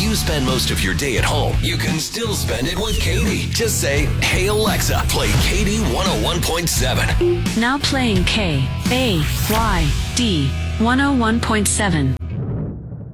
you spend most of your day at home, you can still spend it with Katie. Just say, "Hey Alexa, play KD 101.7. Now playing KAYD 101.7.